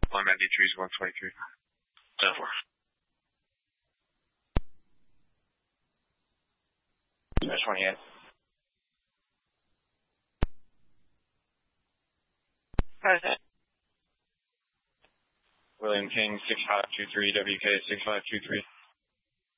Climb at D3 is 123. 10-4. Smash 28. Present. William King, 6523, WK 6523.